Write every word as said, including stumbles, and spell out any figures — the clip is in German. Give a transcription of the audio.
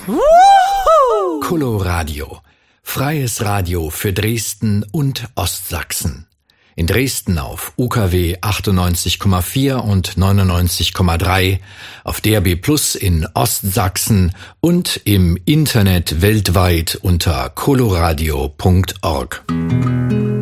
Wuhu! Coloradio. Freies Radio für Dresden und Ostsachsen. In Dresden auf U K W achtundneunzig Komma vier und neunundneunzig Komma drei, auf D A B Plus in Ostsachsen und im Internet weltweit unter coloradio punkt org.